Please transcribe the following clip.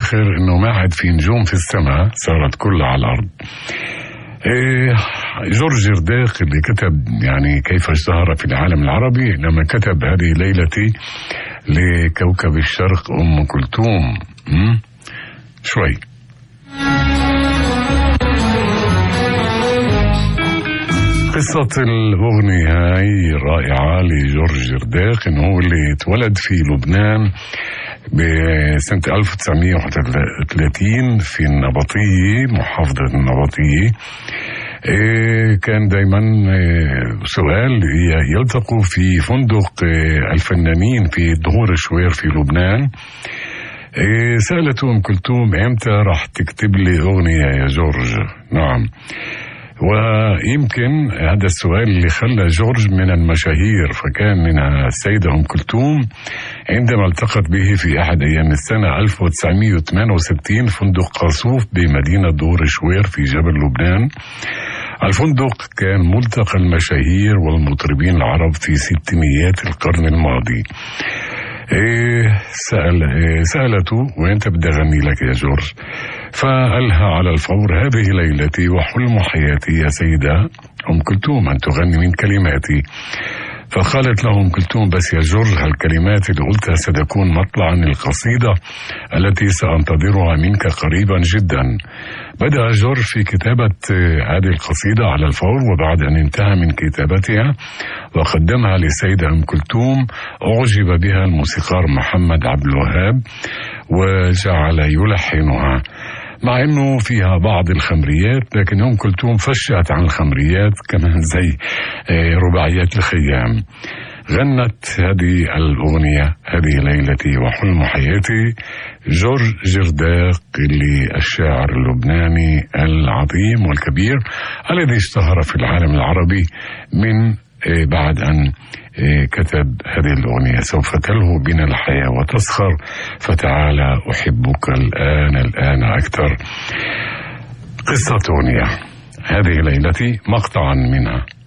الآخر إنه ما عاد في نجوم في السماء، صارت كلها على الأرض. جورج جرداق اللي كتب يعني كيف ازدهر في العالم العربي لما كتب هذه ليلتي لكوكب الشرق أم كلثوم. شوي قصة الأغنية هاي رائعة لجورج جرداق، إنه هو اللي اتولد في لبنان بسنة 1931 في النبطية، محافظة النبطية. كان دايما سؤال يلتقوا في فندق الفنانين في دهور شوير في لبنان. سألته أم كلثوم امتى راح تكتب لي أغنية يا جورج؟ نعم. ويمكن هذا السؤال اللي خلى جورج من المشاهير، فكان منها السيدة أم كلثوم عندما التقت به في أحد أيام السنة 1968 فندق قاصوف بمدينة دور شوير في جبل لبنان. الفندق كان ملتقى المشاهير والمطربين العرب في ستينيات القرن الماضي. سألته وانت بدي أغني لك يا جورج؟ فقالها على الفور هذه ليلتي وحلم حياتي يا سيدة أم كلثوم أن تغني من كلماتي. فقالت له أم كلثوم بس يا جورج هالكلمات اللي قلتها ستكون مطلعا للقصيدة التي سأنتظرها منك قريبا جدا. بدأ جورج في كتابة هذه القصيدة على الفور، وبعد أن انتهى من كتابتها وقدمها لسيدة أم كلثوم أعجب بها الموسيقار محمد عبد الوهاب وجعل يلحنها، مع أنه فيها بعض الخمريات، لكن أم كلثوم فشت عن الخمريات كمان زي رباعيات الخيام. غنت هذه الأغنية هذه ليلتي وحلم حياتي جورج جرداق، اللي الشاعر اللبناني العظيم والكبير الذي اشتهر في العالم العربي من بعد أن كتب هذه الأغنية سوف تلهو بنا الحياة وتسخر فتعالى أحبك الآن أكثر. قصة أغنية هذه ليلتي مقطعا منها.